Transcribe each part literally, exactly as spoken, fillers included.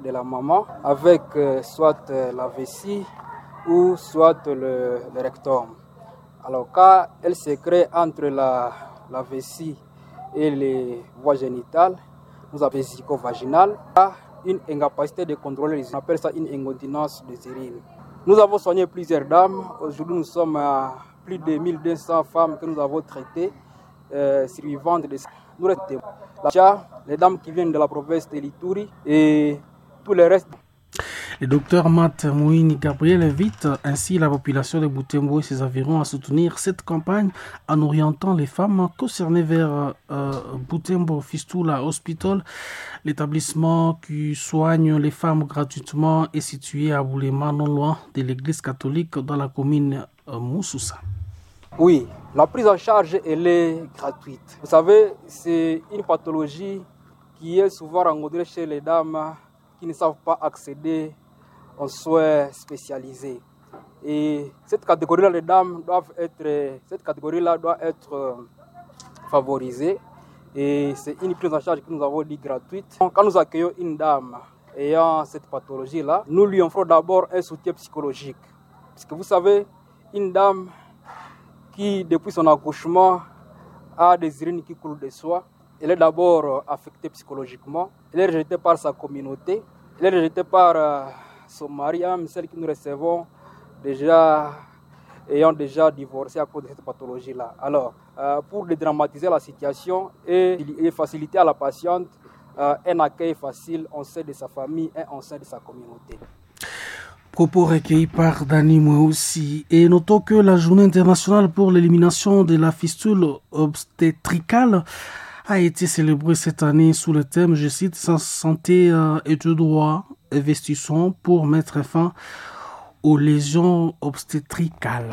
de la maman avec euh, soit euh, la vessie ou soit le, le rectum. Alors quand elle se crée entre la, la vessie et les voies génitales, nous appelons vésico-vaginale, une incapacité de contrôler, on appelle ça une incontinence utérine. Nous avons soigné plusieurs dames. Aujourd'hui, nous sommes à plus de mille deux cents femmes que nous avons traitées, euh, survivantes de nous restons là, les dames qui viennent de la province de l'Ituri et tout le reste. Le docteur Matt Mouini Gabriel invite ainsi la population de Butembo et ses environs à soutenir cette campagne en orientant les femmes concernées vers euh, Butembo Fistula Hospital. L'établissement qui soigne les femmes gratuitement est situé à Boulema, non loin de l'église catholique dans la commune euh, Moussoussa. Oui, la prise en charge elle est gratuite. Vous savez, c'est une pathologie qui est souvent rencontrée chez les dames qui ne savent pas accéder aux soins spécialisés. Et cette catégorie-là, les dames doivent être, cette catégorie-là doit être favorisée. Et c'est une prise en charge que nous avons dit gratuite. Quand nous accueillons une dame ayant cette pathologie-là, nous lui offrons d'abord un soutien psychologique. Parce que vous savez, une dame qui, depuis son accouchement, a des urines qui coulent de soi, elle est d'abord affectée psychologiquement, elle est rejetée par sa communauté, elle est rejetée par euh, son mari, même celle que nous recevons déjà, ayant déjà divorcé à cause de cette pathologie-là. Alors, euh, pour dédramatiser la situation et, et faciliter à la patiente euh, un accueil facile au sein de sa famille et au sein de sa communauté. Propos recueillis par Dani Mouhoussi. Et notons que la journée internationale pour l'élimination de la fistule obstétricale a été célébrée cette année sous le thème, je cite, « Santé et de droit, investissons pour mettre fin aux lésions obstétricales ».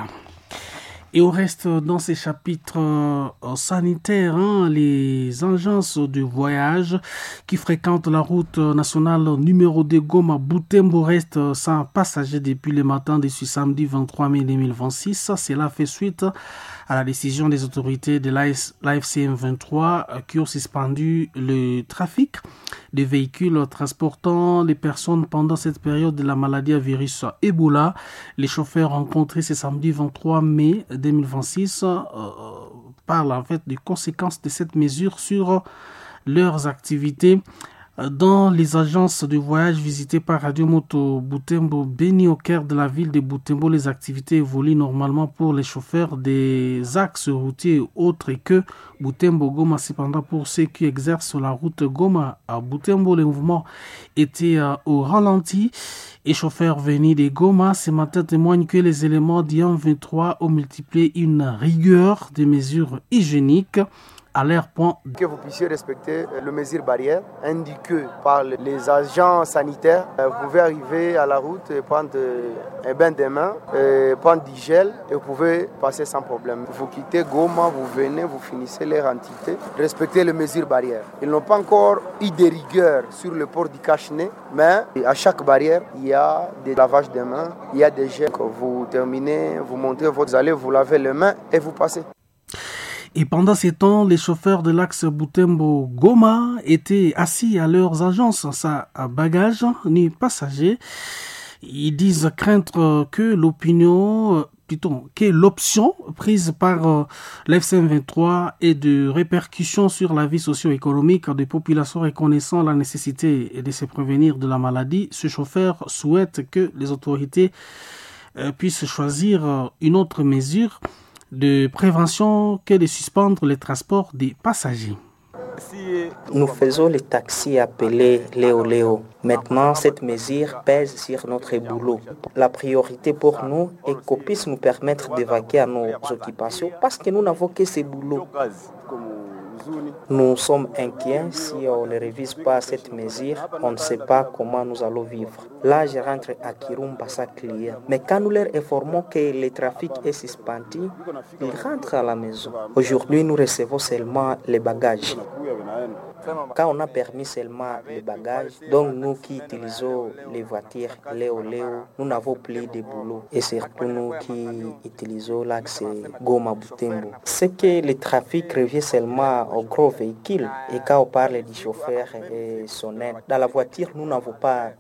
Et au reste, dans ces chapitres euh, sanitaires, hein, les agences de voyage qui fréquentent la route nationale numéro deux Goma Butembo restent sans passagers depuis le matin de ce samedi vingt-trois mai deux mille vingt-six. Cela fait suite à la décision des autorités de l'A F C M vingt-trois qui ont suspendu le trafic des véhicules transportant les personnes pendant cette période de la maladie à virus Ebola. Les chauffeurs rencontrés ce samedi vingt-trois mai deux mille vingt-six euh, parlent en fait des conséquences de cette mesure sur leurs activités. Dans les agences de voyage visitées par Radio Moto Butembo Beni au cœur de la ville de Butembo, les activités évoluent normalement pour les chauffeurs des axes routiers autres que Butembo Goma. Cependant, pour ceux qui exercent sur la route Goma à Butembo, le mouvement était euh, au ralenti. Et chauffeurs venus de Goma ce matin témoignent que les éléments d'I A M vingt-trois ont multiplié une rigueur des mesures hygiéniques. À leur point. Que vous puissiez respecter les mesures barrières indiquées par les agents sanitaires. Vous pouvez arriver à la route et prendre un bain de main, et prendre du gel et vous pouvez passer sans problème. Vous quittez Goma, vous venez, vous finissez leur entité. Respectez les mesures barrières. Ils n'ont pas encore eu de rigueur sur le port du cache-nez, mais à chaque barrière, il y a des lavages de mains, il y a des gels. Vous terminez, vous montez, vous allez vous laver les mains et vous passez. Et pendant ces temps, les chauffeurs de l'axe Butembo-Goma étaient assis à leurs agences sans bagages ni passagers. Ils disent craindre que l'opinion, plutôt, que l'option prise par l'F C M vingt-trois ait de répercussions sur la vie socio-économique des populations reconnaissant la nécessité de se prévenir de la maladie. Ce chauffeur souhaite que les autorités puissent choisir une autre mesure de prévention que de suspendre les transports des passagers. Nous faisons les taxis appelés Léo Léo. Maintenant, cette mesure pèse sur notre boulot. La priorité pour nous est qu'on puisse nous permettre d'évacuer à nos occupations parce que nous n'avons que ces boulots. Nous sommes inquiets si on ne révise pas cette mesure, on ne sait pas comment nous allons vivre. Là, je rentre à Kirumba sans client. Mais quand nous leur informons que le trafic est suspendu, ils rentrent à la maison. Aujourd'hui, nous recevons seulement les bagages. Quand on a permis seulement les bagages, donc nous qui utilisons les voitures Léo Léo, nous n'avons plus de boulot. Et surtout nous qui utilisons l'axe Goma Butembo. C'est que le trafic revient seulement aux gros véhicules. Et quand on parle du chauffeur et son aide, dans la voiture, nous n'avons pas